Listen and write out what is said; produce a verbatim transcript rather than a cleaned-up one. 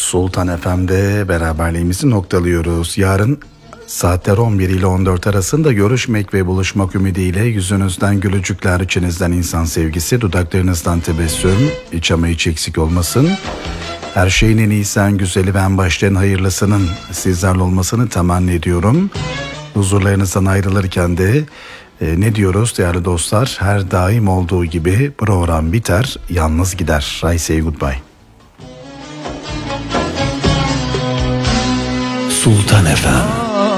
Sultan F M'de beraberliğimizi noktalıyoruz. Yarın saatler on bir ile on dört arasında görüşmek ve buluşmak ümidiyle yüzünüzden gülücükler, içinizden insan sevgisi, dudaklarınızdan tebessüm, hiç ama hiç eksik olmasın. Her şeyin en iyisi, en güzeli ve en baştan hayırlısının sizlerle olmasını temenni ediyorum. Huzurlarınızdan ayrılırken de e, ne diyoruz değerli dostlar? Her daim olduğu gibi program biter, yalnız gider. I say goodbye. Sultan F M